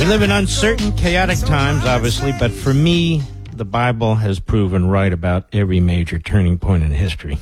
live in uncertain, chaotic times, obviously, but for me, the Bible has proven right about every major turning point in history.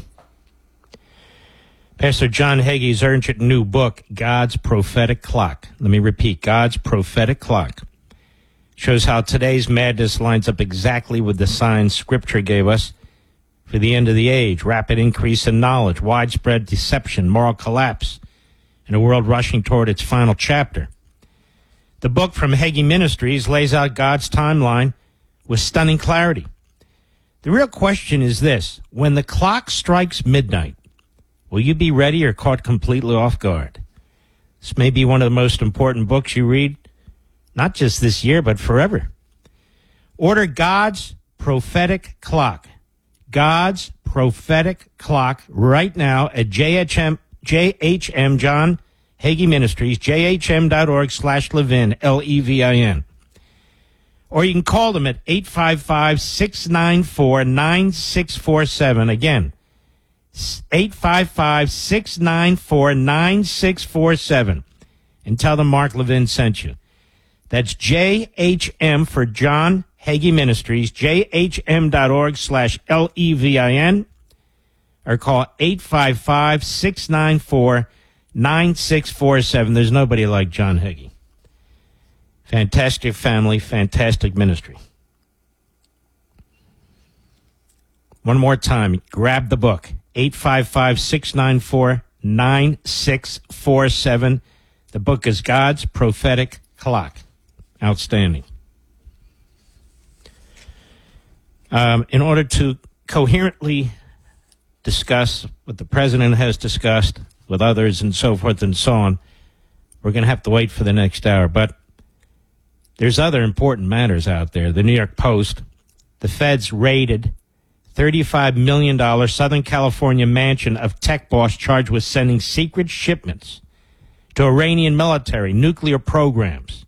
Pastor John Hagee's urgent new book, God's Prophetic Clock. Let me repeat, God's Prophetic Clock shows how today's madness lines up exactly with the signs Scripture gave us for the end of the age: rapid increase in knowledge, widespread deception, moral collapse, and a world rushing toward its final chapter. The book from Hagee Ministries lays out God's timeline with stunning clarity. The real question is this: when the clock strikes midnight, will you be ready or caught completely off guard? This may be one of the most important books you read, not just this year, but forever. Order God's Prophetic Clock. God's Prophetic Clock right now at JHM John Hagee Ministries, jhm.org/Levin, Levin. Or you can call them at 855-694-9647. Again, 855-694-9647. And tell them Mark Levin sent you. That's JHM for John Hagee Ministries, jhm.org/Levin. Or call 855-694-9647. There's nobody like John Hagee. Fantastic family, fantastic ministry. One more time, grab the book, 855-694-9647. The book is God's Prophetic Clock. Outstanding. In order to coherently discuss what the president has discussed with others and so forth and so on, we're going to have to wait for the next hour. But there's other important matters out there. The New York Post, the feds raided $35 million Southern California mansion of tech boss charged with sending secret shipments to Iranian military nuclear programs.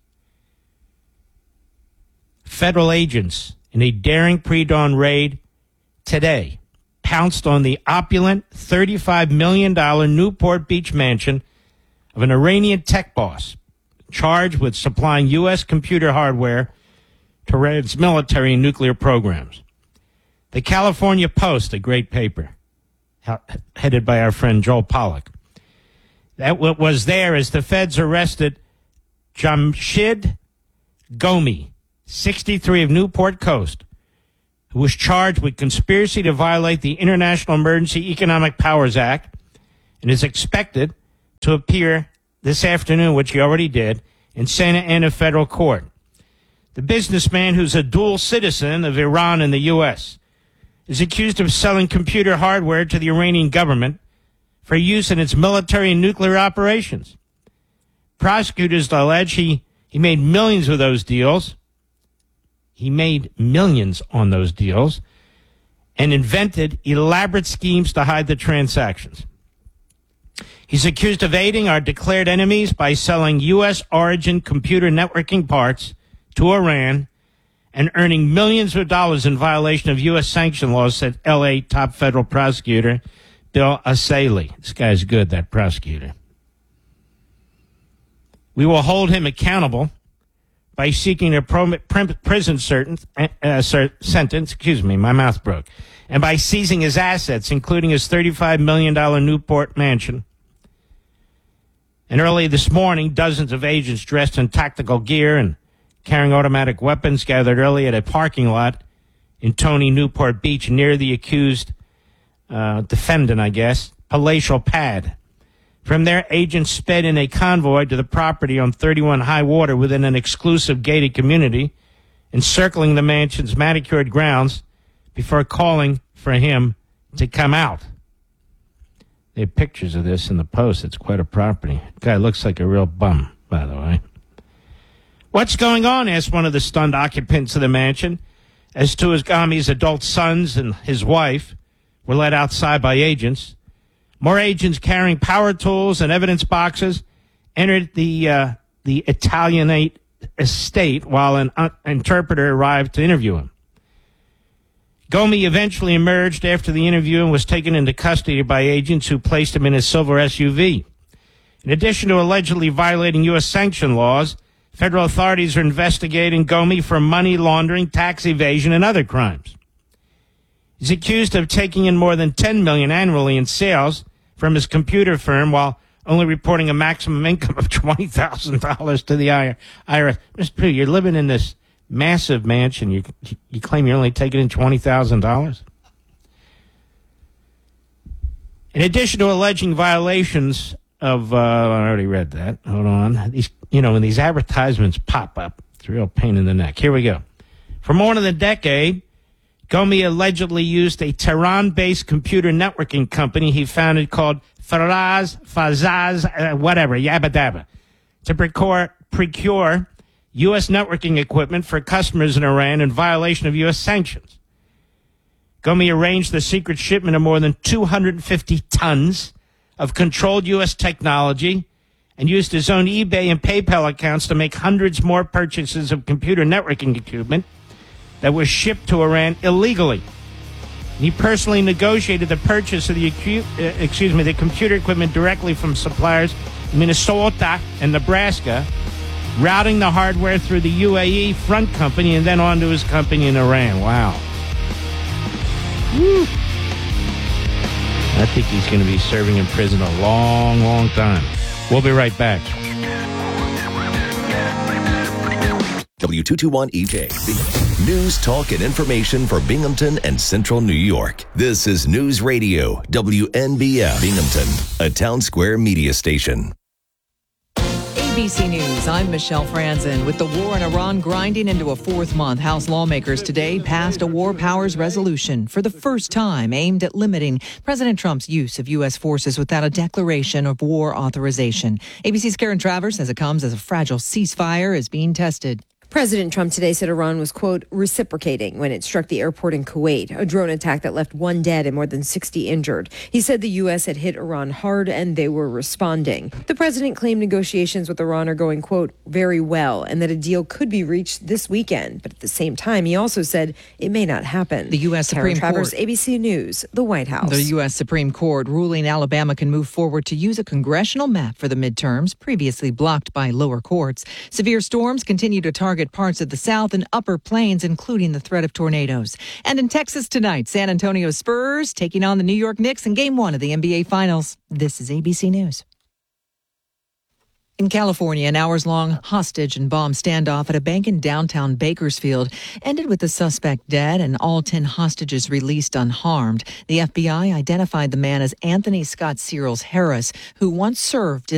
Federal agents in a daring pre-dawn raid today pounced on the opulent $35 million Newport Beach mansion of an Iranian tech boss charged with supplying U.S. computer hardware to Iran's military and nuclear programs. The California Post, a great paper, headed by our friend Joel Pollack, that was there as the feds arrested Jamshid Gomi, 63 of Newport Coast, who was charged with conspiracy to violate the International Emergency Economic Powers Act and is expected to appear this afternoon, which he already did, in Santa Ana Federal Court. The businessman, who's a dual citizen of Iran and the U.S., is accused of selling computer hardware to the Iranian government for use in its military and nuclear operations. Prosecutors allege he made millions of those deals. He made millions on those deals and invented elaborate schemes to hide the transactions. He's accused of aiding our declared enemies by selling U.S. origin computer networking parts to Iran and earning millions of dollars in violation of U.S. sanction laws, said L.A. top federal prosecutor Bill Asaili. This guy's good, that prosecutor. We will hold him accountable by seeking a prison sentence, my mouth broke, and by seizing his assets, including his $35 million Newport mansion. And early this morning, dozens of agents dressed in tactical gear and carrying automatic weapons gathered early at a parking lot in Tony Newport Beach near the accused defendant, palatial pad. From there, agents sped in a convoy to the property on 31 High Water within an exclusive gated community, encircling the mansion's manicured grounds before calling for him to come out. They have pictures of this in the Post. It's quite a property. The guy looks like a real bum, by the way. What's going on? Asked one of the stunned occupants of the mansion, as two of Gomi's adult sons and his wife were led outside by agents. More agents carrying power tools and evidence boxes entered the Italianate estate while an interpreter arrived to interview him. Gomi eventually emerged after the interview and was taken into custody by agents who placed him in a silver SUV. In addition to allegedly violating U.S. sanction laws, Federal authorities are investigating Comey for money laundering, tax evasion, and other crimes. He's accused of taking in more than $10 million annually in sales from his computer firm while only reporting a maximum income of $20,000 to the IRS. Mr. Pugh, you're living in this massive mansion. You claim you're only taking in $20,000? In addition to alleging violations of, I already read that. Hold on. When these advertisements pop up, it's a real pain in the neck. Here we go. For more than a decade, Comey allegedly used a Tehran-based computer networking company he founded called Fazaz, Yabba Dabba, to procure U.S. networking equipment for customers in Iran in violation of U.S. sanctions. Comey arranged the secret shipment of more than 250 tons of controlled U.S. technology and used his own eBay and PayPal accounts to make hundreds more purchases of computer networking equipment that was shipped to Iran illegally. He personally negotiated the purchase of the computer equipment directly from suppliers in Minnesota and Nebraska, routing the hardware through the UAE front company and then on to his company in Iran. Wow. Woo. I think he's going to be serving in prison a long, long time. We'll be right back. W221EJ. News, talk, and information for Binghamton and Central New York. This is News Radio, WNBF Binghamton, a Town Square media station. ABC News, I'm Michelle Franzen. With the war in Iran grinding into a fourth month, House lawmakers today passed a war powers resolution for the first time aimed at limiting President Trump's use of U.S. forces without a declaration of war authorization. ABC's Karen Travers says it comes as a fragile ceasefire is being tested. President Trump today said Iran was, quote, reciprocating when it struck the airport in Kuwait, a drone attack that left 1 dead and more than 60 injured. He said the U.S. had hit Iran hard and they were responding. The president claimed negotiations with Iran are going, quote, very well, and that a deal could be reached this weekend. But at the same time, he also said it may not happen. The U.S. Supreme Court. ABC News, the White House. The U.S. Supreme Court ruling Alabama can move forward to use a congressional map for the midterms, previously blocked by lower courts. Severe storms continue to target parts of the South and Upper Plains, including the threat of tornadoes. And in Texas tonight, San Antonio Spurs taking on the New York Knicks in Game 1 of the NBA Finals. This is ABC News. In California, an hours-long hostage and bomb standoff at a bank in downtown Bakersfield ended with the suspect dead and all 10 hostages released unharmed. The FBI identified the man as Anthony Scott Searles Harris, who once served